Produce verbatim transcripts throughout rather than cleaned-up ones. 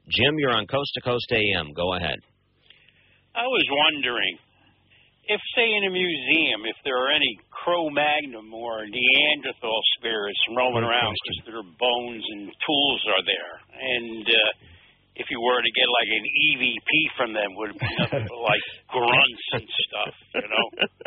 Jim, you're on Coast to Coast A M. Go ahead. I was wondering, if, say, in a museum, if there are any Cro-Magnon or Neanderthal spirits roaming around because their bones and tools are there, and uh, if you were to get like an E V P from them, would it be nothing but like grunts and stuff, you know?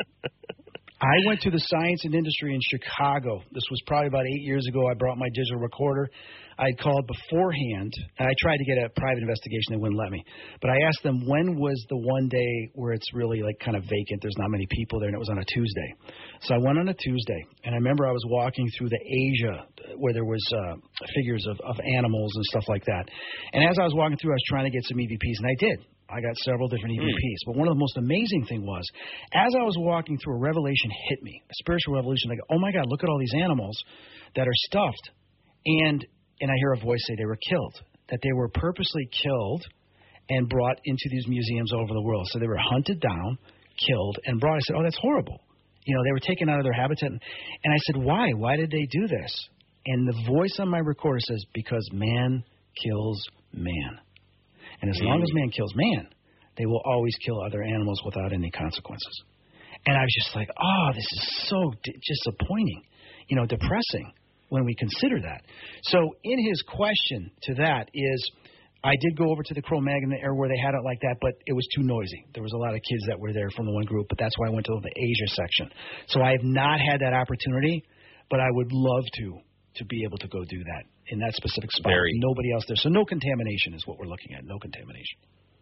I went to the Science and Industry in Chicago. This was probably about eight years ago. I brought my digital recorder. I had called beforehand, and I tried to get a private investigation. They wouldn't let me. But I asked them, when was the one day where it's really like kind of vacant, there's not many people there, and it was on a Tuesday. So I went on a Tuesday, and I remember I was walking through the Asia where there was uh, figures of, of animals and stuff like that. And as I was walking through, I was trying to get some E V Ps, and I did. I got several different E V Ps. Mm. But one of the most amazing thing was, as I was walking through, a revelation hit me, a spiritual revelation. Like, oh, my God, look at all these animals that are stuffed. And and I hear a voice say they were killed, that they were purposely killed and brought into these museums all over the world. So they were hunted down, killed, and brought. I said, oh, that's horrible. You know, they were taken out of their habitat. And I said, why? Why did they do this? And the voice on my recorder says, because man kills man. And as long as man kills man, they will always kill other animals without any consequences. And I was just like, oh, this is so d- disappointing, you know, depressing when we consider that. So in his question to that is, I did go over to the Cro-Magnon area where they had it like that, but it was too noisy. There was a lot of kids that were there from the one group, but that's why I went to the Asia section. So I have not had that opportunity, but I would love to. to be able to go do that in that specific spot. Very, Nobody else there. So no contamination is what we're looking at. No contamination.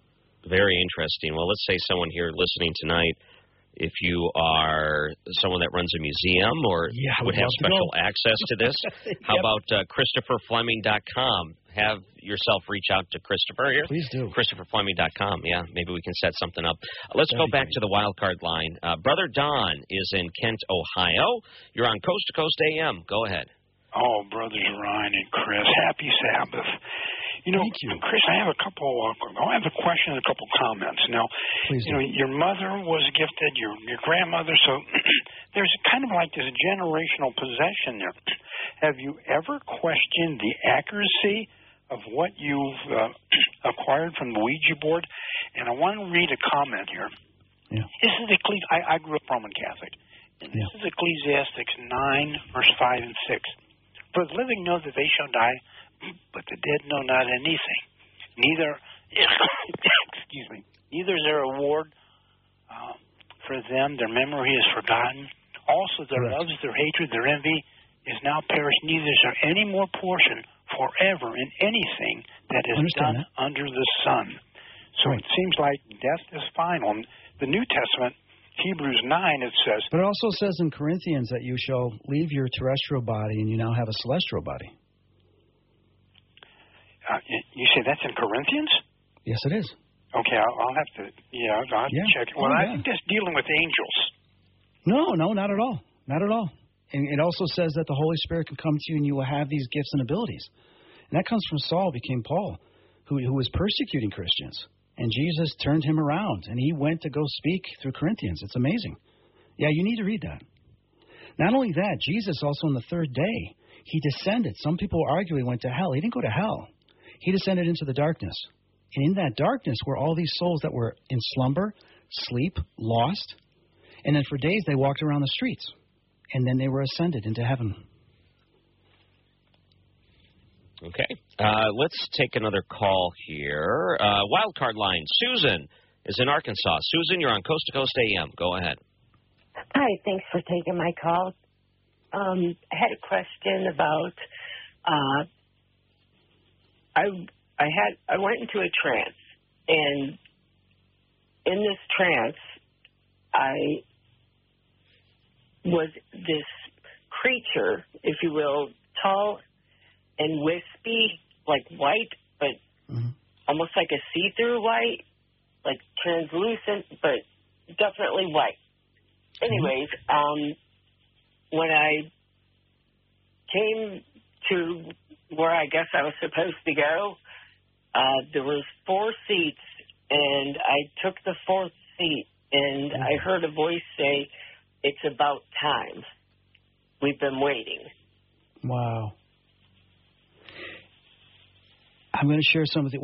Very interesting. Well, let's say someone here listening tonight, if you are someone that runs a museum or yeah, would have special access to this, yep. How about uh, Christopher Fleming dot com? Have yourself reach out to Christopher here. Please do. Christopher Fleming dot com. Yeah, maybe we can set something up. Uh, let's That'd go back to the wild card line. Uh, Brother Don is in Kent, Ohio. You're on Coast to Coast A M. Go ahead. Oh, brothers Ryan and Chris, happy Sabbath. You know, Thank you. Chris, I have a couple. Uh, I have a question and a couple comments. Now, Please you know, your mother was gifted, your your grandmother, so there's kind of like this generational possession there. Have you ever questioned the accuracy of what you've uh, acquired from the Ouija board? And I want to read a comment here. Yeah. This is Ecclesi- I, I grew up Roman Catholic, and this yeah. is Ecclesiastes nine, verse five and six. For the living know that they shall die, but the dead know not anything. Neither, excuse me, neither is there a reward uh, for them. Their memory is forgotten. Also, their Correct. loves, their hatred, their envy is now perished. Neither is there any more portion forever in anything that is done that. under the sun. So right. It seems like death is final. In the New Testament, Hebrews nine, it says... But it also says in Corinthians that you shall leave your terrestrial body and you now have a celestial body. Uh, you say that's in Corinthians? Yes, it is. Okay, I'll, I'll have to, yeah, I'll have yeah. to check it. Well, oh, I yeah. think that's dealing with angels. No, no, not at all. Not at all. And it also says that the Holy Spirit can come to you and you will have these gifts and abilities. And that comes from Saul became Paul, who, who was persecuting Christians. And Jesus turned him around, and he went to go speak through Corinthians. It's amazing. Yeah, you need to read that. Not only that, Jesus also on the third day, he descended. Some people argue he went to hell. He didn't go to hell. He descended into the darkness. And in that darkness were all these souls that were in slumber, sleep, lost. And then for days they walked around the streets. And then they were ascended into heaven. Okay. Uh, let's take another call here. Uh, wildcard line. Susan is in Arkansas. Susan, you're on Coast to Coast A M. Go ahead. Hi. Thanks for taking my call. Um, I had a question about. Uh, I I had I went into a trance, and in this trance, I was this creature, if you will, tall and wispy, like white, but mm-hmm. almost like a see-through white, like translucent, but definitely white. Anyways, um, when I came to where I guess I was supposed to go, uh, there was four seats, and I took the fourth seat, and mm-hmm. I heard a voice say, "It's about time. We've been waiting." Wow. I'm going to share some of the